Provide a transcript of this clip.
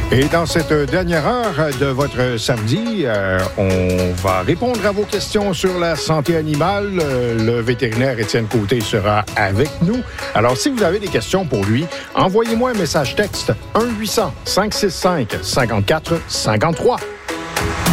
Et dans cette dernière heure de votre samedi, on va répondre à vos questions sur la santé animale. Le vétérinaire Étienne Côté sera avec nous. Alors, si vous avez des questions pour lui, envoyez-moi un message texte 1-800-565-54-53.